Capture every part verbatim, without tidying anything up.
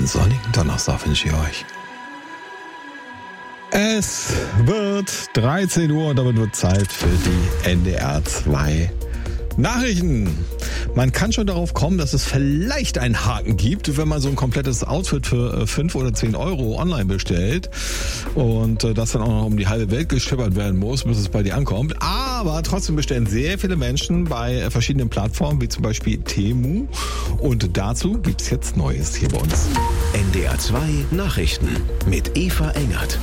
Einen sonnigen Donnerstag wünsche ich euch. Es wird dreizehn Uhr und damit wird Zeit für die N D R zwei Nachrichten. Man kann schon darauf kommen, dass es vielleicht einen Haken gibt, wenn man so ein komplettes Outfit für fünf oder zehn Euro online bestellt und das dann auch noch um die halbe Welt geschippert werden muss, bis es bei dir ankommt. Aber trotzdem bestellen sehr viele Menschen bei verschiedenen Plattformen, wie zum Beispiel Temu. Und dazu gibt's jetzt Neues hier bei uns. N D R zwei Nachrichten mit Eva Engert.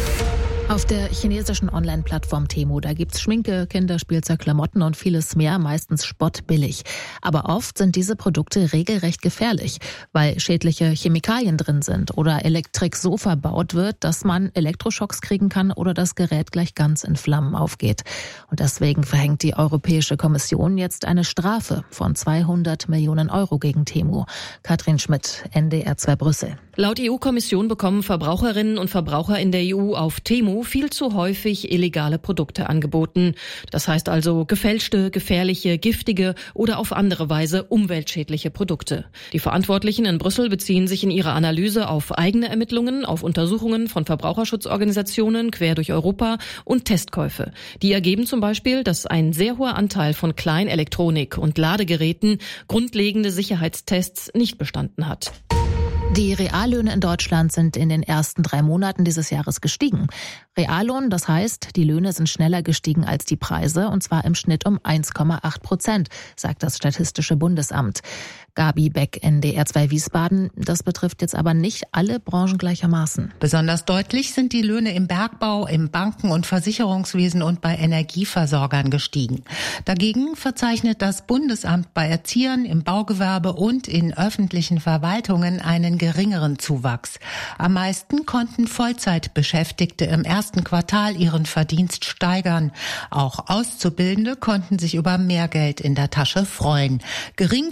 Auf der chinesischen Online-Plattform Temu, da gibt's Schminke, Kinderspielzeug, Klamotten und vieles mehr, meistens spottbillig. Aber oft sind diese Produkte regelrecht gefährlich, weil schädliche Chemikalien drin sind oder Elektrik so verbaut wird, dass man Elektroschocks kriegen kann oder das Gerät gleich ganz in Flammen aufgeht. Und deswegen verhängt die Europäische Kommission jetzt eine Strafe von zweihundert Millionen Euro gegen Temu. Katrin Schmidt, N D R zwei Brüssel. Laut E U-Kommission bekommen Verbraucherinnen und Verbraucher in der E U auf Temu viel zu häufig illegale Produkte angeboten. Das heißt also gefälschte, gefährliche, giftige oder auf andere Weise umweltschädliche Produkte. Die Verantwortlichen in Brüssel beziehen sich in ihrer Analyse auf eigene Ermittlungen, auf Untersuchungen von Verbraucherschutzorganisationen quer durch Europa und Testkäufe. Die ergeben zum Beispiel, dass ein sehr hoher Anteil von Kleinelektronik und Ladegeräten grundlegende Sicherheitstests nicht bestanden hat. Die Reallöhne in Deutschland sind in den ersten drei Monaten dieses Jahres gestiegen. Reallohn, das heißt, die Löhne sind schneller gestiegen als die Preise, und zwar im Schnitt um eins Komma acht Prozent, sagt das Statistische Bundesamt. Gabi Beck, N D R zwei Wiesbaden. Das betrifft jetzt aber nicht alle Branchen gleichermaßen. Besonders deutlich sind die Löhne im Bergbau, im Banken- und Versicherungswesen und bei Energieversorgern gestiegen. Dagegen verzeichnet das Bundesamt bei Erziehern, im Baugewerbe und in öffentlichen Verwaltungen einen geringeren Zuwachs. Am meisten konnten Vollzeitbeschäftigte im ersten Quartal ihren Verdienst steigern. Auch Auszubildende konnten sich über mehr Geld in der Tasche freuen. Gering